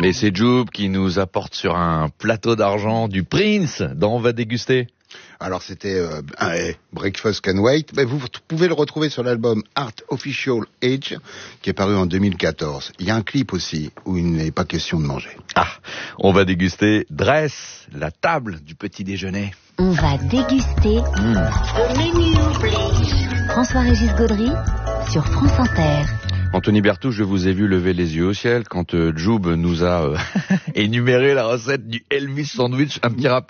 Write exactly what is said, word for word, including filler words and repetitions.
Et c'est Joub qui nous apporte sur un plateau d'argent du Prince dont on va déguster. Alors c'était euh, un, Breakfast Can Wait, mais vous pouvez le retrouver sur l'album Art Official Age qui est paru en deux mille quatorze. Il y a un clip aussi où il n'est pas question de manger. Ah, on va déguster Dresse, la table du petit déjeuner. On va déguster Mmh. le menu, please. François-Régis Gaudry sur France Inter. Anthony Berthoud, je vous ai vu lever les yeux au ciel quand euh, Joub nous a euh, énuméré la recette du Elvis Sandwich. Un petit rappel.